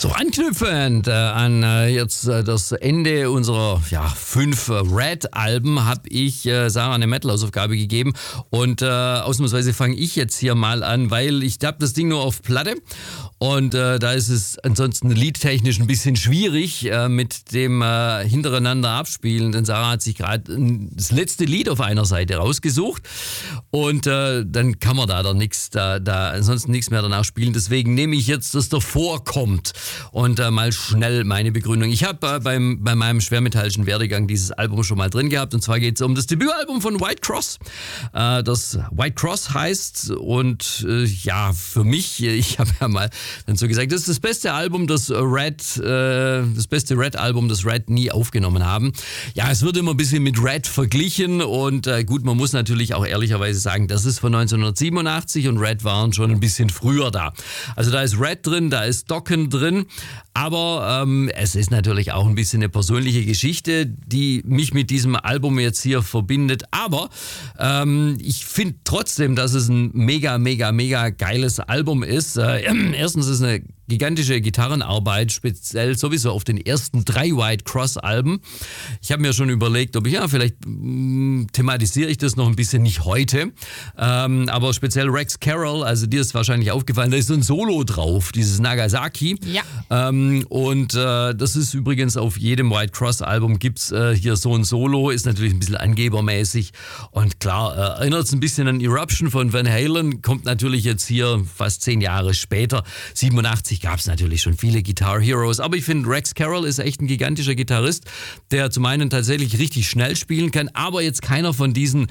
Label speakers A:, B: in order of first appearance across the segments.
A: So, anknüpfend an jetzt das Ende unserer 5 Red-Alben habe ich Sarah eine Metal-Hausaufgabe gegeben und ausnahmsweise fange ich jetzt hier mal an, weil ich habe das Ding nur auf Platte und da ist es ansonsten liedtechnisch ein bisschen schwierig mit dem hintereinander abspielen, denn Sarah hat sich gerade das letzte Lied auf einer Seite rausgesucht und dann kann man da ansonsten nichts mehr danach spielen, deswegen nehme ich jetzt das davor kommt. Und mal schnell meine Begründung. Ich habe bei meinem schwermetallischen Werdegang dieses Album schon mal drin gehabt. Und zwar geht es um das Debütalbum von White Cross. Das White Cross heißt und für mich, ich habe ja mal dann so gesagt, das ist das beste Album, das beste Red-Album, das Red nie aufgenommen haben. Ja, es wird immer ein bisschen mit Red verglichen und gut, man muss natürlich auch ehrlicherweise sagen, das ist von 1987 und Red waren schon ein bisschen früher da. Also da ist Red drin, da ist Dokken drin. Aber es ist natürlich auch ein bisschen eine persönliche Geschichte, die mich mit diesem Album jetzt hier verbindet. Aber ich finde trotzdem, dass es ein mega, mega, mega geiles Album ist. Erstens ist es eine gigantische Gitarrenarbeit, speziell sowieso auf den ersten 3 White Cross Alben. Ich habe mir schon überlegt, ob ich, vielleicht thematisiere ich das noch ein bisschen, nicht heute, aber speziell Rex Carroll, also dir ist wahrscheinlich aufgefallen, da ist so ein Solo drauf, dieses Nagasaki.
B: Ja.
A: Und das ist übrigens auf jedem White Cross Album gibt's hier so ein Solo, ist natürlich ein bisschen angebermäßig und klar, erinnert es ein bisschen an Eruption von Van Halen, kommt natürlich jetzt hier fast 10 Jahre später. 87 gab es natürlich schon viele Guitar Heroes, aber ich finde, Rex Carroll ist echt ein gigantischer Gitarrist, der zum einen tatsächlich richtig schnell spielen kann, aber jetzt keiner von diesen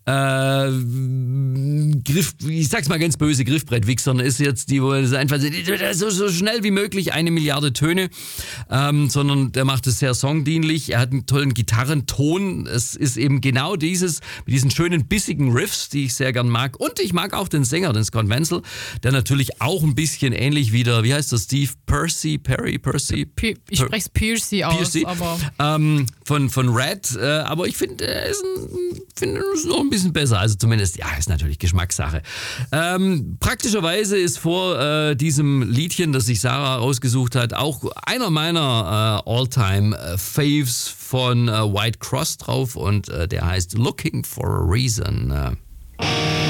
A: ich sag's mal ganz böse, Griffbrettwichsern ist jetzt, die wo es einfach so schnell wie möglich 1 Milliarde Töne, sondern der macht es sehr songdienlich, er hat einen tollen Gitarrenton, es ist eben genau dieses, mit diesen schönen bissigen Riffs, die ich sehr gern mag und ich mag auch den Sänger, den Scott Wenzel, der natürlich auch ein bisschen ähnlich wie der, wie heißt das, Steve Percy?
B: Ich spreche es Piercy aus, aber
A: von Red, aber ich finde, er ist noch ein bisschen besser, also zumindest, ist natürlich Geschmackssache. Praktischerweise ist vor diesem Liedchen, das sich Sarah rausgesucht hat, auch einer meiner All-Time-Faves von White Cross drauf und der heißt Looking for a Reason.